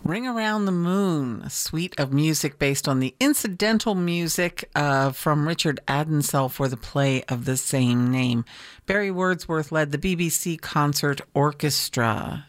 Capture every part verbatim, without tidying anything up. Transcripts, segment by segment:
Ring Around the Moon, a suite of music based on the incidental music uh, from Richard Adensell for the play of the same name. Barry Wordsworth led the B B C Concert Orchestra.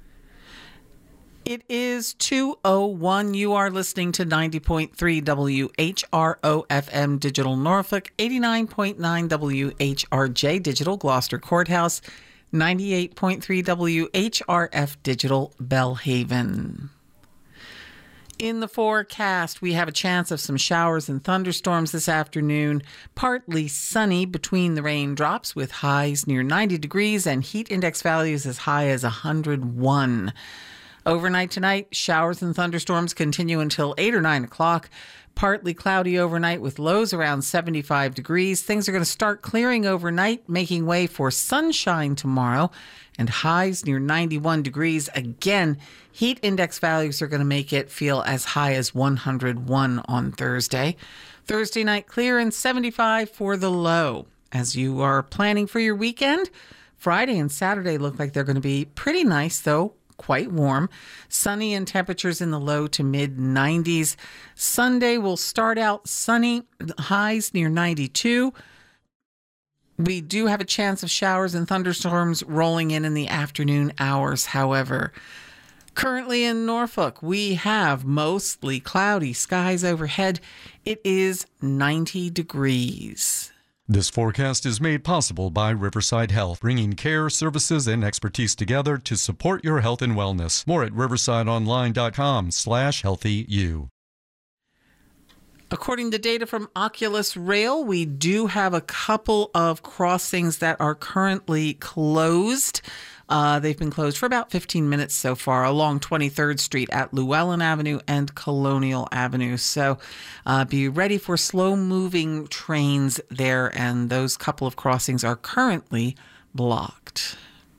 It is two oh one. You are listening to ninety point three W H R O F M Digital Norfolk, eighty-nine point nine W H R J Digital Gloucester Courthouse, ninety-eight point three W H R F Digital Bellhaven. In the forecast, we have a chance of some showers and thunderstorms this afternoon. Partly sunny between the raindrops with highs near ninety degrees and heat index values as high as one hundred one. Overnight tonight, showers and thunderstorms continue until eight or nine o'clock. Partly cloudy overnight with lows around seventy-five degrees. Things are going to start clearing overnight, making way for sunshine tomorrow and highs near ninety-one degrees. Again, heat index values are going to make it feel as high as one hundred one on Thursday. Thursday night clear and seventy-five for the low. As you are planning for your weekend, Friday and Saturday look like they're going to be pretty nice, though quite warm. Sunny and temperatures in the low to mid nineties. Sunday will start out sunny, highs near ninety-two. We do have a chance of showers and thunderstorms rolling in in the afternoon hours, however. Currently in Norfolk, we have mostly cloudy skies overhead. It is ninety degrees. This forecast is made possible by Riverside Health, bringing care, services, and expertise together to support your health and wellness. More at riversideonline.com slash healthyu. According to data from Oculus Rail, we do have a couple of crossings that are currently closed. Uh, they've been closed for about fifteen minutes so far along twenty-third Street at Llewellyn Avenue and Colonial Avenue. So uh, be ready for slow-moving trains there, and those couple of crossings are currently blocked.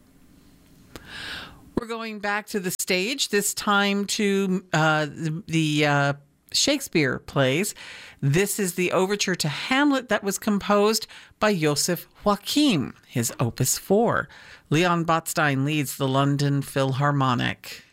We're going back to the stage, this time to uh, the, the uh, Shakespeare plays. This is the overture to Hamlet that was composed by Joseph Joachim, his Opus four. Leon Botstein leads the London Philharmonic.